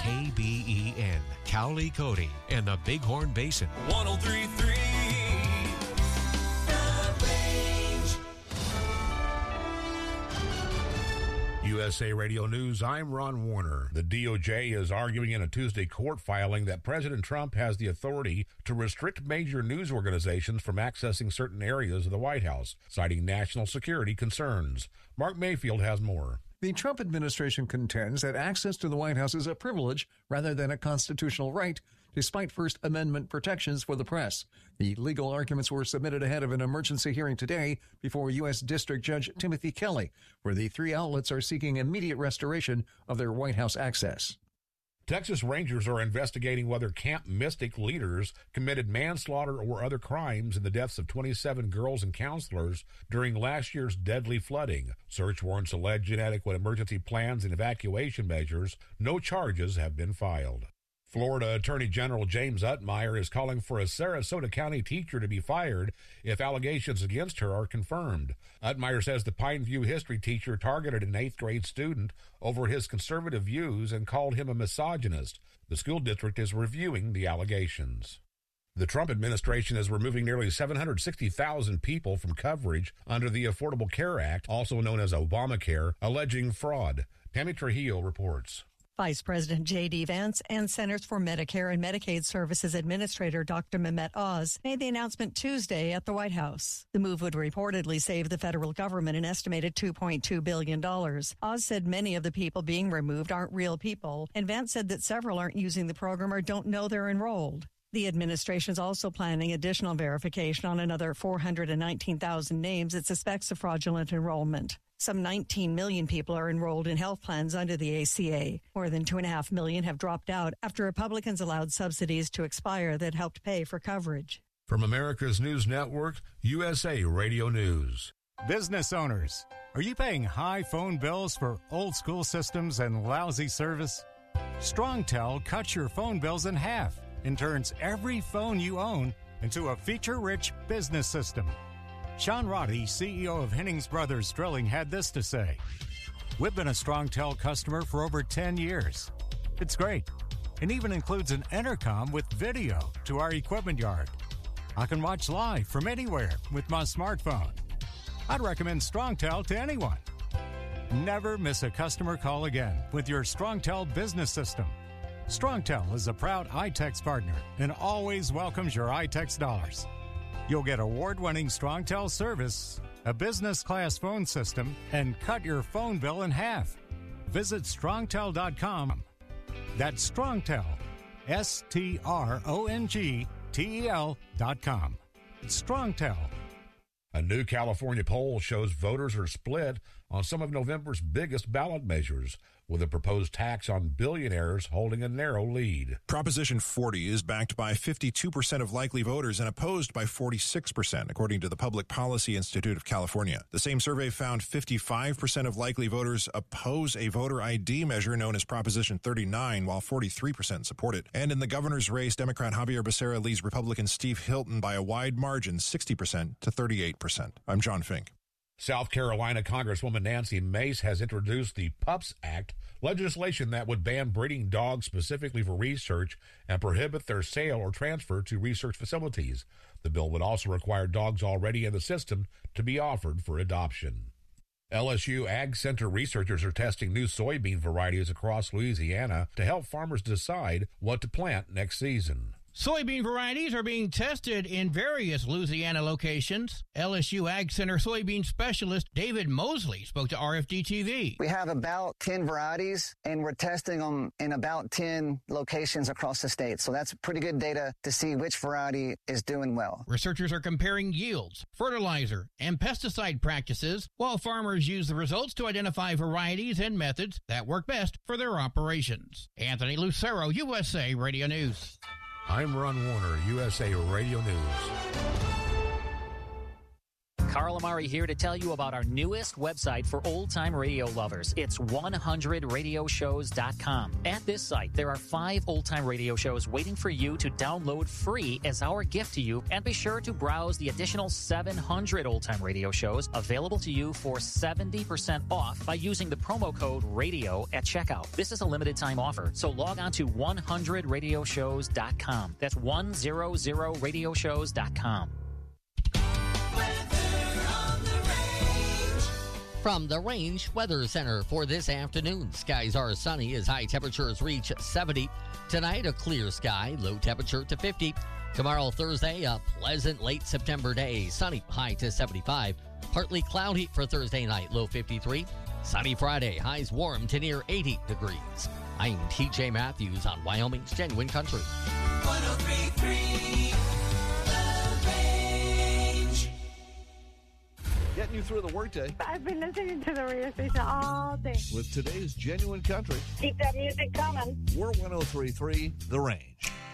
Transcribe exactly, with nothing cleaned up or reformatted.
K B E N, Cowley, Cody, and the Bighorn Basin. one oh three point three U S A Radio News, I'm Ron Warner. The D O J is arguing in a Tuesday court filing that President Trump has the authority to restrict major news organizations from accessing certain areas of the White House, citing national security concerns. Mark Mayfield has more. The Trump administration contends that access to the White House is a privilege rather than a constitutional right, despite First Amendment protections for the press. The legal arguments were submitted ahead of an emergency hearing today before U S District Judge Timothy Kelly, where the three outlets are seeking immediate restoration of their White House access. Texas Rangers are investigating whether Camp Mystic leaders committed manslaughter or other crimes in the deaths of twenty-seven girls and counselors during last year's deadly flooding. Search warrants allege inadequate emergency plans and evacuation measures. No charges have been filed. Florida Attorney General James Utmeyer is calling for a Sarasota County teacher to be fired if allegations against her are confirmed. Utmeyer says the Pineview history teacher targeted an eighth grade student over his conservative views and called him a misogynist. The school district is reviewing the allegations. The Trump administration is removing nearly seven hundred sixty thousand people from coverage under the Affordable Care Act, also known as Obamacare, alleging fraud. Tammy Trujillo reports. Vice President J D. Vance and Centers for Medicare and Medicaid Services Administrator Doctor Mehmet Oz made the announcement Tuesday at the White House. The move would reportedly save the federal government an estimated two point two billion dollars. Oz said many of the people being removed aren't real people, and Vance said that several aren't using the program or don't know they're enrolled. The administration is also planning additional verification on another four hundred nineteen thousand names it suspects of fraudulent enrollment. Some nineteen million people are enrolled in health plans under the A C A. More than two point five million have dropped out after Republicans allowed subsidies to expire that helped pay for coverage. From America's News Network, U S A Radio News. Business owners, are you paying high phone bills for old school systems and lousy service? StrongTel cuts your phone bills in half and turns every phone you own into a feature-rich business system. Sean Roddy, C E O of Hennings Brothers Drilling, had this to say. We've been a StrongTel customer for over ten years. It's great, and even includes an intercom with video to our equipment yard. I can watch live from anywhere with my smartphone. I'd recommend StrongTel to anyone. Never miss a customer call again with your StrongTel business system. StrongTel is a proud iTex partner and always welcomes your iTex dollars. You'll get award-winning StrongTel service, a business-class phone system, and cut your phone bill in half. Visit strongtel dot com. That's StrongTel, S T R O N G T E L dot com. It's StrongTel. A new California poll shows voters are split on some of November's biggest ballot measures, with a proposed tax on billionaires holding a narrow lead. Proposition forty is backed by fifty-two percent of likely voters and opposed by forty-six percent, according to the Public Policy Institute of California. The same survey found fifty-five percent of likely voters oppose a voter I D measure known as Proposition thirty-nine, while forty-three percent support it. And in the governor's race, Democrat Javier Becerra leads Republican Steve Hilton by a wide margin, sixty percent to thirty-eight percent. I'm John Fink. South Carolina Congresswoman Nancy Mace has introduced the PUPS Act, legislation that would ban breeding dogs specifically for research and prohibit their sale or transfer to research facilities. The bill would also require dogs already in the system to be offered for adoption. L S U Ag Center researchers are testing new soybean varieties across Louisiana to help farmers decide what to plant next season. Soybean varieties are being tested in various Louisiana locations. L S U Ag Center soybean specialist David Mosley spoke to R F D T V. We have about ten varieties, and we're testing them in about ten locations across the state. So that's pretty good data to see which variety is doing well. Researchers are comparing yields, fertilizer, and pesticide practices, while farmers use the results to identify varieties and methods that work best for their operations. Anthony Lucero, U S A Radio News. I'm Ron Warner, U S A Radio News. Carl Amari here to tell you about our newest website for old-time radio lovers. It's one hundred radio shows dot com. At this site, there are five old-time radio shows waiting for you to download free as our gift to you, and be sure to browse the additional seven hundred old-time radio shows available to you for seventy percent off by using the promo code RADIO at checkout. This is a limited time offer, so log on to one hundred radio shows dot com. That's one hundred radio shows dot com. From the Range Weather Center for this afternoon, skies are sunny as high temperatures reach seventy. Tonight, a clear sky, low temperature to fifty. Tomorrow, Thursday, a pleasant late September day, sunny, high to seventy-five. Partly cloudy for Thursday night, low fifty-three. Sunny Friday, highs warm to near eighty degrees. I'm T J Matthews on Wyoming's Genuine Country. one oh three point three Getting you through the workday. I've been listening to the radio station all day. With today's Genuine Country. Keep that music coming. We're one oh three point three The Range.